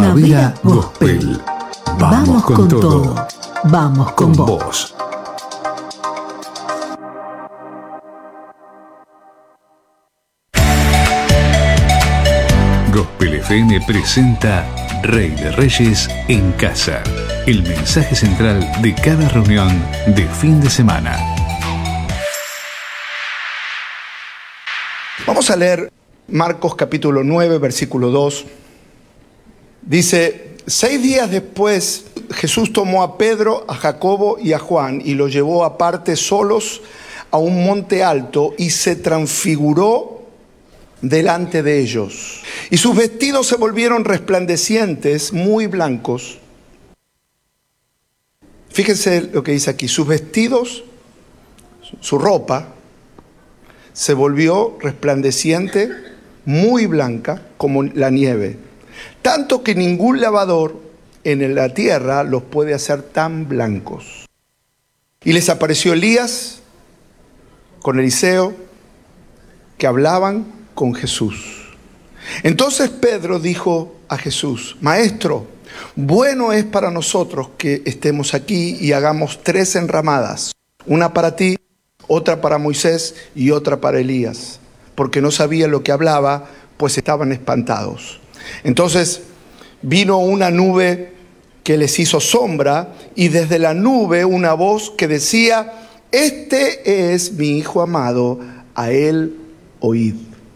Primavera Gospel. Vamos con todo. Vamos con vos. Gospel FM presenta Rey de Reyes en Casa. El mensaje central de cada reunión de fin de semana. Vamos a leer Marcos capítulo 9, versículo 2. Dice: 6 días después, Jesús tomó a Pedro, a Jacobo y a Juan y los llevó aparte solos a un monte alto y se transfiguró delante de ellos. Y sus vestidos se volvieron resplandecientes, muy blancos. Fíjense lo que dice aquí: sus vestidos, su ropa, se volvió resplandeciente, muy blanca como la nieve, tanto que ningún lavador en la tierra los puede hacer tan blancos. Y les apareció Elías con Eliseo, que hablaban con Jesús. Entonces Pedro dijo a Jesús: Maestro, bueno es para nosotros que estemos aquí y hagamos 3 enramadas, una para ti, otra para Moisés y otra para Elías, porque no sabía lo que hablaba, pues estaban espantados. Entonces vino una nube que les hizo sombra, y desde la nube una voz que decía: Este es mi Hijo amado, a él oíd.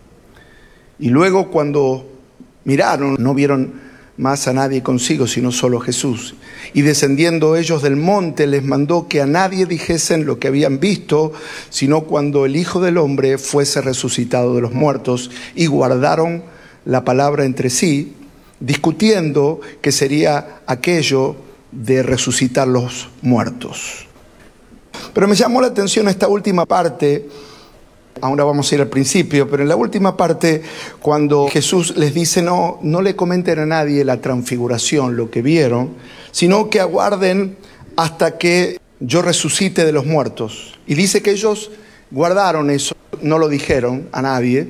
Y luego, cuando miraron, no vieron más a nadie consigo, sino solo Jesús. Y descendiendo ellos del monte, les mandó que a nadie dijesen lo que habían visto, sino cuando el Hijo del Hombre fuese resucitado de los muertos. Y guardaron la palabra entre sí, discutiendo qué sería aquello de resucitar los muertos. Pero me llamó la atención esta última parte. Ahora vamos a ir al principio, pero en la última parte, cuando Jesús les dice: no le comenten a nadie la transfiguración, lo que vieron, sino que aguarden hasta que yo resucite de los muertos. Y dice que ellos guardaron eso, no lo dijeron a nadie,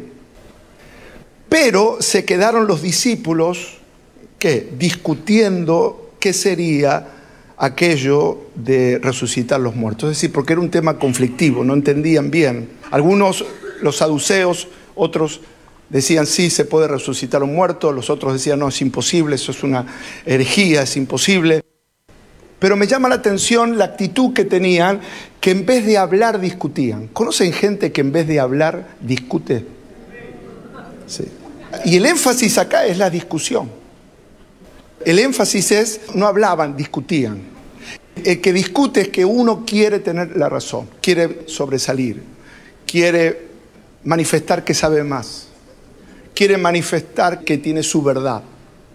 pero se quedaron los discípulos, ¿qué? Discutiendo qué sería aquello de resucitar los muertos. Es decir, porque era un tema conflictivo, no entendían bien. Algunos, los saduceos, otros decían sí, se puede resucitar un muerto, los otros decían no, es imposible, eso es una herejía, es imposible. Pero me llama la atención la actitud que tenían, que en vez de hablar discutían. ¿Conocen gente que en vez de hablar discute? Sí. Y el énfasis acá es la discusión. El énfasis es, no hablaban, discutían. El que discute es que uno quiere tener la razón, quiere sobresalir, quiere manifestar que sabe más, quiere manifestar que tiene su verdad.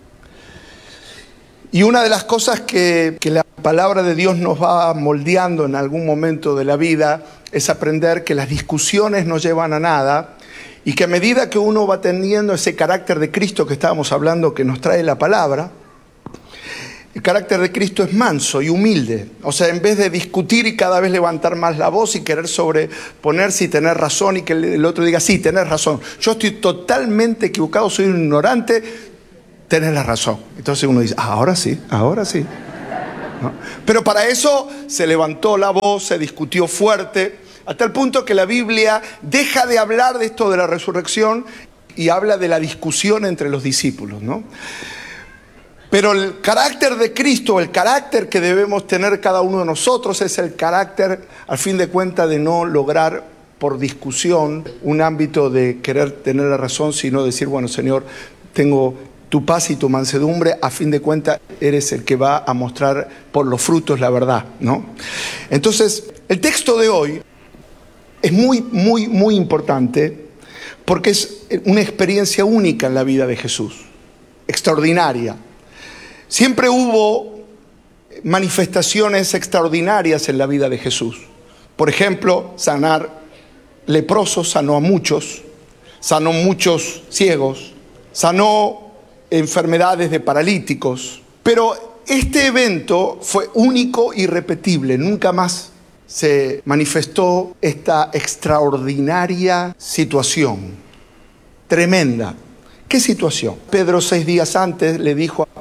Y una de las cosas que la palabra de Dios nos va moldeando en algún momento de la vida es aprender que las discusiones no llevan a nada, y que a medida que uno va teniendo ese carácter de Cristo que estábamos hablando, que nos trae la palabra, el carácter de Cristo es manso y humilde. O sea, en vez de discutir y cada vez levantar más la voz y querer sobreponerse y tener razón, y que el otro diga: sí, tenés razón, yo estoy totalmente equivocado, soy un ignorante, tenés la razón. Entonces uno dice: ahora sí, ahora sí. ¿No? Pero para eso se levantó la voz, se discutió fuerte, hasta el punto que la Biblia deja de hablar de esto de la resurrección y habla de la discusión entre los discípulos, ¿no? Pero el carácter de Cristo, el carácter que debemos tener cada uno de nosotros, es el carácter, al fin de cuentas, de no lograr por discusión un ámbito de querer tener la razón, sino decir: bueno, Señor, tengo tu paz y tu mansedumbre, a fin de cuentas eres el que va a mostrar por los frutos la verdad, ¿no? Entonces, el texto de hoy es muy, muy, muy importante, porque es una experiencia única en la vida de Jesús, extraordinaria. Siempre hubo manifestaciones extraordinarias en la vida de Jesús. Por ejemplo, sanar leprosos, sanó a muchos, sanó muchos ciegos, sanó enfermedades de paralíticos. Pero este evento fue único y irrepetible. Nunca más se manifestó esta extraordinaria situación, tremenda. ¿Qué situación? Pedro 6 días antes le dijo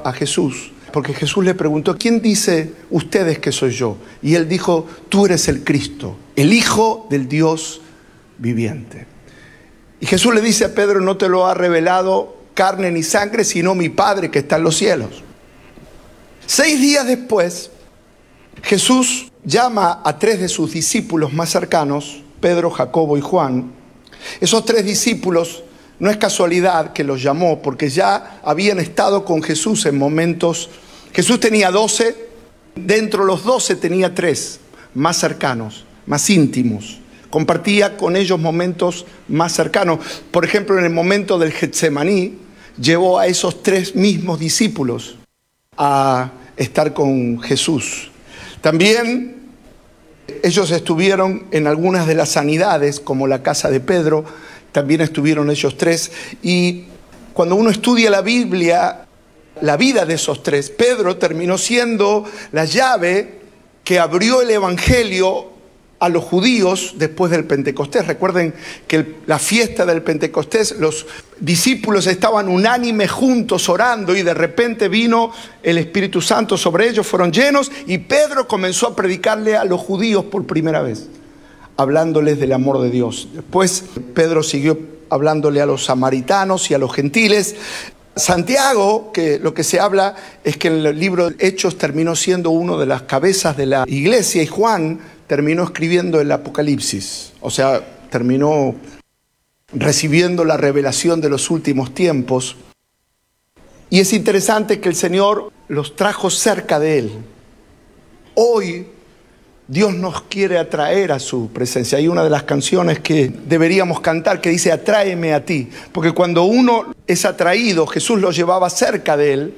a Jesús, porque Jesús le preguntó, ¿quién dice ustedes que soy yo? Y él dijo, tú eres el Cristo, el Hijo del Dios viviente. Y Jesús le dice a Pedro, no te lo ha revelado carne ni sangre, sino mi Padre que está en los cielos. 6 días después, Jesús llama a 3 de sus discípulos más cercanos, Pedro, Jacobo y Juan. Esos 3 discípulos, no es casualidad que los llamó, porque ya habían estado con Jesús en momentos. Jesús tenía 12, dentro de los 12 tenía 3 más cercanos, más íntimos. Compartía con ellos momentos más cercanos. Por ejemplo, en el momento del Getsemaní, llevó a esos 3 mismos discípulos a estar con Jesús. También ellos estuvieron en algunas de las sanidades, como la casa de Pedro, también estuvieron ellos 3. Y cuando uno estudia la Biblia, la vida de esos 3, Pedro terminó siendo la llave que abrió el evangelio a los judíos después del Pentecostés. Recuerden que la fiesta del Pentecostés, los discípulos estaban unánimes juntos orando y de repente vino el Espíritu Santo sobre ellos, fueron llenos y Pedro comenzó a predicarle a los judíos por primera vez, hablándoles del amor de Dios. Después Pedro siguió hablándole a los samaritanos y a los gentiles. Santiago, que lo que se habla es que en el libro de Hechos terminó siendo uno de las cabezas de la iglesia, y Juan terminó escribiendo el Apocalipsis, o sea, terminó recibiendo la revelación de los últimos tiempos. Y es interesante que el Señor los trajo cerca de Él. Hoy Dios nos quiere atraer a su presencia. Hay una de las canciones que deberíamos cantar que dice, atráeme a ti. Porque cuando uno es atraído, Jesús lo llevaba cerca de Él.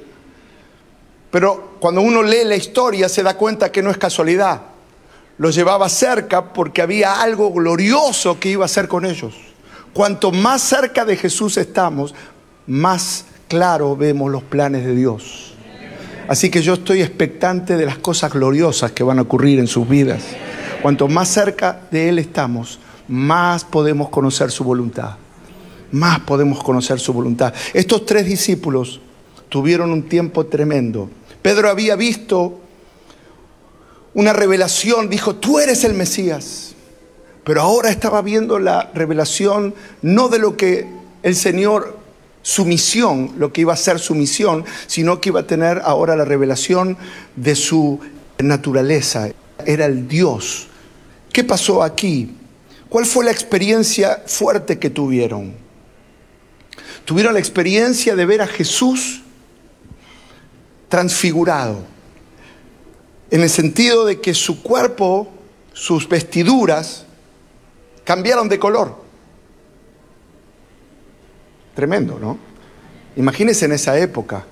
Pero cuando uno lee la historia se da cuenta que no es casualidad. Los llevaba cerca porque había algo glorioso que iba a hacer con ellos. Cuanto más cerca de Jesús estamos, más claro vemos los planes de Dios. Así que yo estoy expectante de las cosas gloriosas que van a ocurrir en sus vidas. Cuanto más cerca de Él estamos, más podemos conocer su voluntad. Más podemos conocer su voluntad. Estos 3 discípulos tuvieron un tiempo tremendo. Pedro había visto una revelación, dijo, tú eres el Mesías. Pero ahora estaba viendo la revelación no de lo que el Señor, su misión, lo que iba a ser su misión, sino que iba a tener ahora la revelación de su naturaleza. Era el Dios. ¿Qué pasó aquí? ¿Cuál fue la experiencia fuerte que tuvieron? Tuvieron la experiencia de ver a Jesús transfigurado. En el sentido de que su cuerpo, sus vestiduras, cambiaron de color. Tremendo, ¿no? Imagínense en esa época.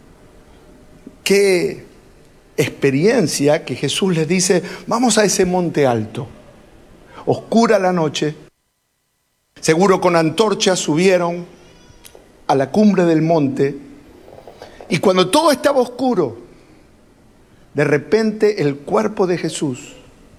Qué experiencia que Jesús les dice, vamos a ese monte alto. Oscura la noche. Seguro con antorchas subieron a la cumbre del monte. Y cuando todo estaba oscuro, de repente el cuerpo de Jesús,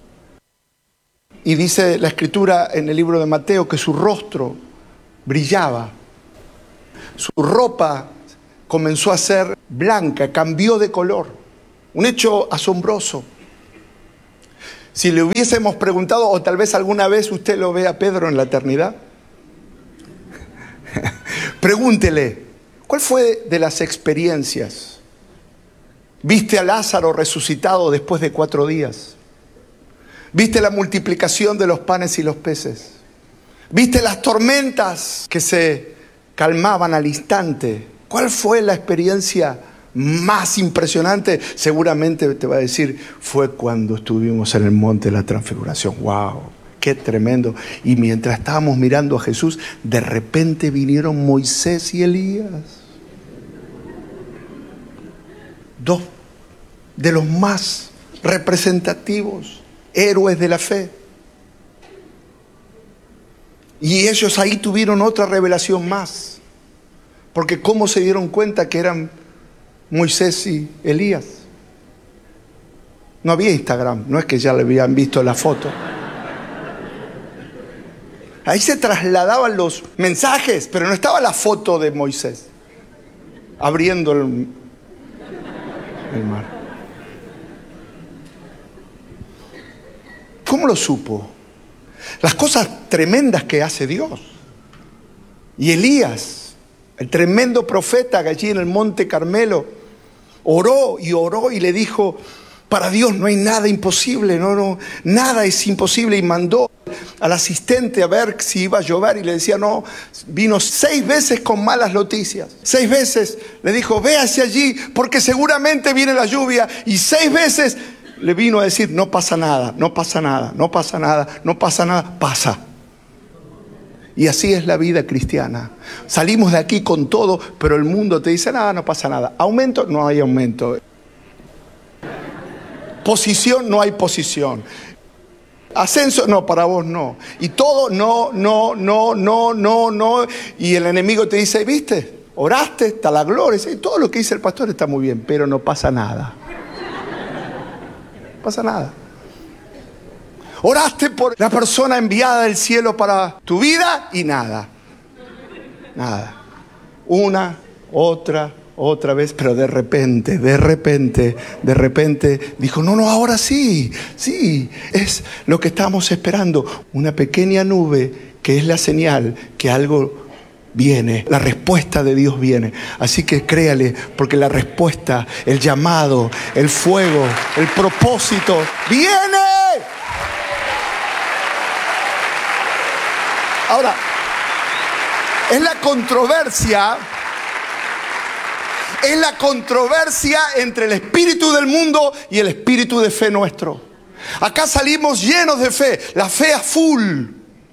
y dice la Escritura en el libro de Mateo que su rostro brillaba, su ropa comenzó a ser blanca, cambió de color, un hecho asombroso. Si le hubiésemos preguntado, o tal vez alguna vez usted lo ve a Pedro en la eternidad, pregúntele, ¿cuál fue de las experiencias? ¿Viste a Lázaro resucitado después de 4 días? ¿Viste la multiplicación de los panes y los peces? ¿Viste las tormentas que se calmaban al instante? ¿Cuál fue la experiencia más impresionante? Seguramente te va a decir, fue cuando estuvimos en el monte de la transfiguración. ¡Wow! ¡Qué tremendo! Y mientras estábamos mirando a Jesús, de repente vinieron Moisés y Elías. 2 de los más representativos héroes de la fe. Y ellos ahí tuvieron otra revelación más. Porque ¿cómo se dieron cuenta que eran Moisés y Elías? No había Instagram, no es que ya le habían visto la foto. Ahí se trasladaban los mensajes, pero no estaba la foto de Moisés abriendo el mar. ¿Cómo lo supo? Las cosas tremendas que hace Dios. Y Elías, el tremendo profeta que allí en el monte Carmelo, oró y le dijo: para Dios no hay nada imposible, nada es imposible. Y mandó al asistente a ver si iba a llover y le decía no. Vino 6 veces con malas noticias. 6 veces le dijo: ve hacia allí porque seguramente viene la lluvia. Y 6 veces le vino a decir: no pasa nada, no pasa nada, no pasa nada, no pasa nada, pasa. Y así es la vida cristiana. Salimos de aquí con todo, pero el mundo te dice: nada, no pasa nada. Aumento, no hay aumento. Posición, no hay posición. Ascenso, no, para vos no. Y todo, no. Y el enemigo te dice: ¿viste? Oraste, está la gloria. Y todo lo que dice el pastor está muy bien, pero no pasa nada. No pasa nada. Oraste por la persona enviada del cielo para tu vida y nada. Nada. Una, otra vez, pero de repente dijo: no, ahora sí, es lo que estamos esperando. Una pequeña nube que es la señal que algo viene, la respuesta de Dios viene. Así que créale, porque la respuesta, el llamado, el fuego, el propósito, viene. Ahora, es la controversia entre el espíritu del mundo y el espíritu de fe nuestro. Acá salimos llenos de fe, la fe a full.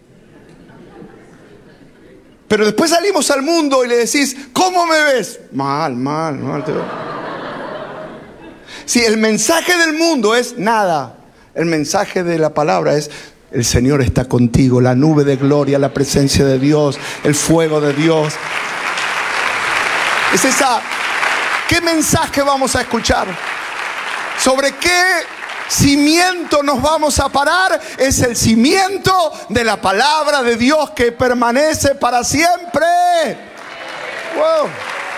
Pero después salimos al mundo y le decís: ¿cómo me ves? Mal te veo. Si el mensaje del mundo es nada, el mensaje de la palabra es: el Señor está contigo, la nube de gloria, la presencia de Dios, el fuego de Dios. Es esa. ¿Qué mensaje vamos a escuchar? ¿Sobre qué cimiento nos vamos a parar? Es el cimiento de la palabra de Dios que permanece para siempre. Wow.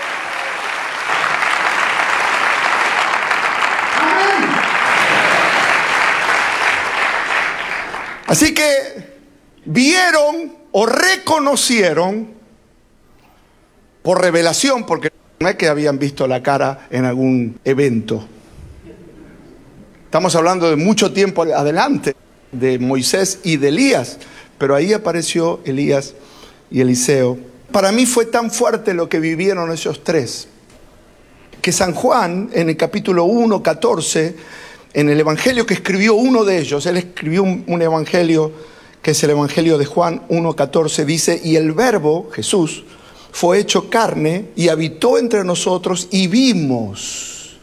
Así que vieron o reconocieron por revelación, porque no es que habían visto la cara en algún evento. Estamos hablando de mucho tiempo adelante, de Moisés y de Elías, pero ahí apareció Elías y Eliseo. Para mí fue tan fuerte lo que vivieron esos tres, que San Juan, en el capítulo 1, 14, en el evangelio que escribió uno de ellos, él escribió un evangelio que es el evangelio de Juan 1:14, dice: y el verbo, Jesús, fue hecho carne y habitó entre nosotros y vimos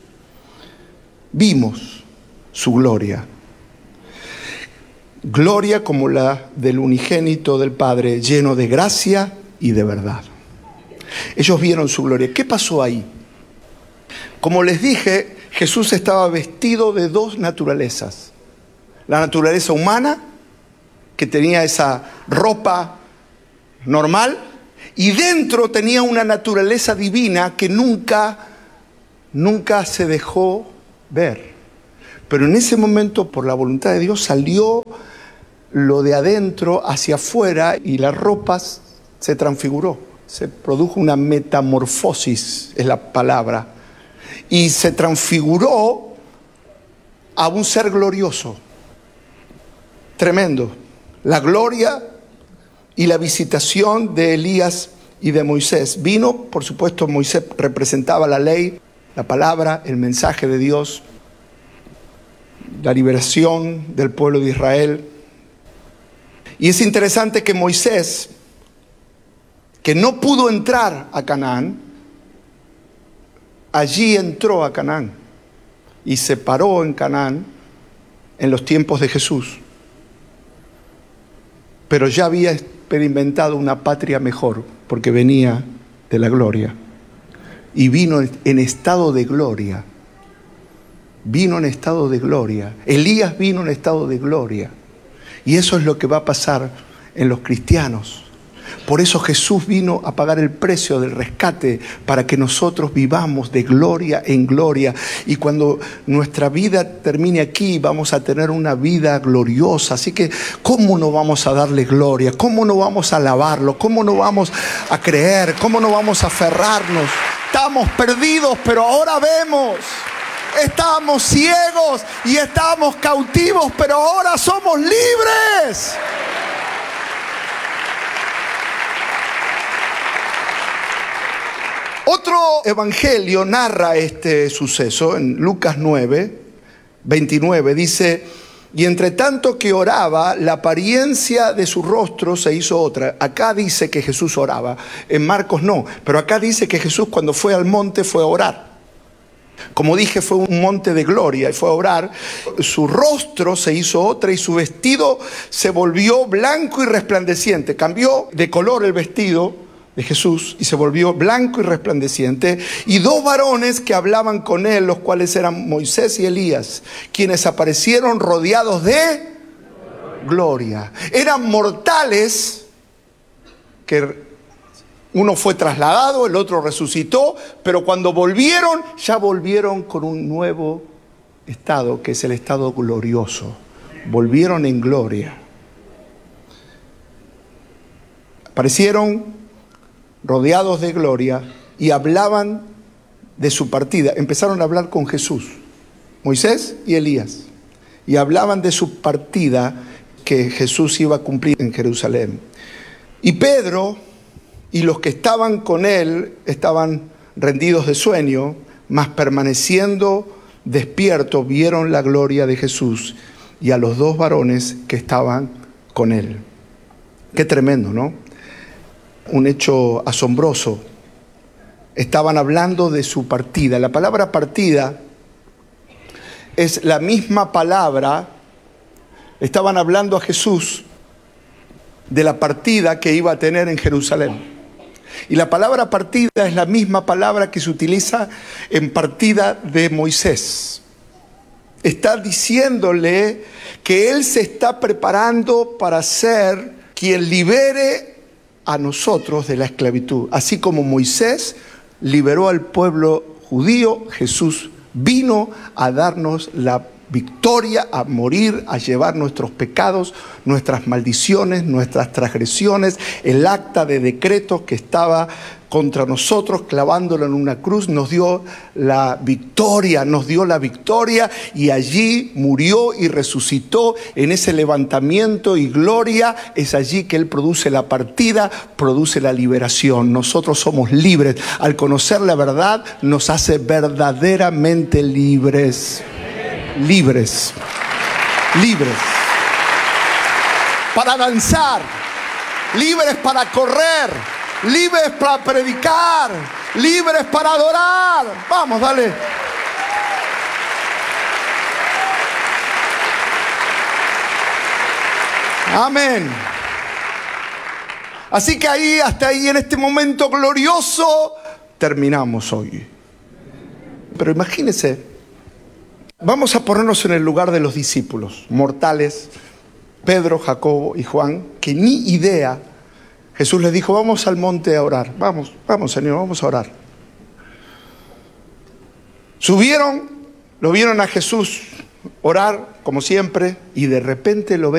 su gloria. Gloria como la del unigénito del Padre, lleno de gracia y de verdad. Ellos vieron su gloria. ¿Qué pasó ahí? Como les dije, Jesús estaba vestido de 2 naturalezas. La naturaleza humana, que tenía esa ropa normal, y dentro tenía una naturaleza divina que nunca se dejó ver. Pero en ese momento, por la voluntad de Dios, salió lo de adentro hacia afuera y la ropa se transfiguró. Se produjo una metamorfosis, es la palabra. Y se transfiguró a un ser glorioso. Tremendo. La gloria y la visitación de Elías y de Moisés. Vino, por supuesto, Moisés representaba la ley, la palabra, el mensaje de Dios, la liberación del pueblo de Israel. Y es interesante que Moisés, que no pudo entrar a Canaán, allí entró a Canaán y se paró en Canaán en los tiempos de Jesús. Pero ya había experimentado una patria mejor, porque venía de la gloria. Y vino en estado de gloria. Vino en estado de gloria. Elías vino en estado de gloria. Y eso es lo que va a pasar en los cristianos. Por eso Jesús vino a pagar el precio del rescate para que nosotros vivamos de gloria en gloria. Y cuando nuestra vida termine aquí, vamos a tener una vida gloriosa. Así que, ¿cómo no vamos a darle gloria? ¿Cómo no vamos a alabarlo? ¿Cómo no vamos a creer? ¿Cómo no vamos a aferrarnos? Estamos perdidos, pero ahora vemos. Estábamos ciegos y estábamos cautivos, pero ahora somos libres. Otro evangelio narra este suceso en Lucas 9, 29. Dice: y entre tanto que oraba, la apariencia de su rostro se hizo otra. Acá dice que Jesús oraba, en Marcos no, pero acá dice que Jesús cuando fue al monte fue a orar. Como dije, fue un monte de gloria y fue a orar. Su rostro se hizo otra y su vestido se volvió blanco y resplandeciente. Cambió de color el vestido de Jesús y se volvió blanco y resplandeciente. Y dos varones que hablaban con él, los cuales eran Moisés y Elías, quienes aparecieron rodeados de gloria. Eran mortales que uno fue trasladado, el otro resucitó, pero cuando volvieron, ya volvieron con un nuevo estado, que es el estado glorioso. Volvieron en gloria. Aparecieron rodeados de gloria y hablaban de su partida. Empezaron a hablar con Jesús, Moisés y Elías, y hablaban de su partida que Jesús iba a cumplir en Jerusalén. Y Pedro y los que estaban con él estaban rendidos de sueño, mas permaneciendo despiertos vieron la gloria de Jesús y a los dos varones que estaban con él. Qué tremendo, ¿no? Un hecho asombroso. Estaban hablando de su partida. La palabra partida es la misma palabra. Estaban hablando a Jesús de la partida que iba a tener en Jerusalén. Y la palabra partida es la misma palabra que se utiliza en partida de Moisés. Está diciéndole que él se está preparando para ser quien libere a nosotros de la esclavitud. Así como Moisés liberó al pueblo judío, Jesús vino a darnos la victoria, a morir, a llevar nuestros pecados, nuestras maldiciones, nuestras transgresiones, el acta de decreto que estaba contra nosotros, clavándolo en una cruz, nos dio la victoria, y allí murió y resucitó en ese levantamiento y gloria. Es allí que Él produce la partida, produce la liberación. Nosotros somos libres. Al conocer la verdad nos hace verdaderamente libres. Libres para danzar, libres para correr, libres para predicar, libres para adorar. Vamos, dale. Amén. Así que hasta ahí en este momento glorioso terminamos hoy. Pero imagínense, vamos a ponernos en el lugar de los discípulos, mortales, Pedro, Jacobo y Juan, que ni idea. Jesús les dijo: vamos al monte a orar. Vamos, Señor, vamos a orar. Subieron, lo vieron a Jesús orar, como siempre, y de repente lo ven